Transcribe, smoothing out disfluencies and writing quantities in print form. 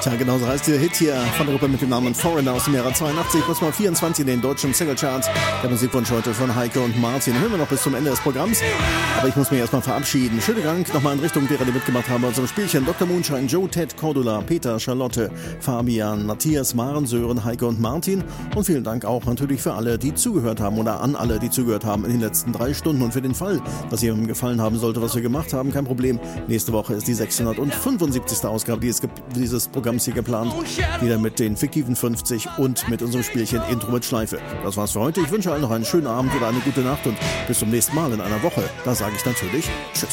Tja, genau so heißt der Hit hier von der Gruppe mit dem Namen Foreigner aus dem Jahre 82, plus mal 24 in den deutschen Single-Charts. Der Musikwunsch heute von Heike und Martin. Hören wir noch bis zum Ende des Programms. Aber ich muss mich erstmal verabschieden. Schönen Dank nochmal in Richtung derer, die mitgemacht haben bei unserem Spielchen. Dr. Moonshine, Joe, Ted, Cordula, Peter, Charlotte, Fabian, Matthias, Maren, Sören, Heike und Martin. Und vielen Dank auch natürlich für alle, die zugehört haben oder an alle, die zugehört haben in den letzten 3 Stunden. Und für den Fall, dass jemandem gefallen haben sollte, was wir gemacht haben, kein Problem. Nächste Woche ist die 675. Ausgabe dieses Programms hier geplant. Wieder mit den fiktiven 50 und mit unserem Spielchen Intro mit Schleife. Das war's für heute. Ich wünsche allen noch einen schönen Abend oder eine gute Nacht und bis zum nächsten Mal in einer Woche. Da sage ich natürlich Tschüss.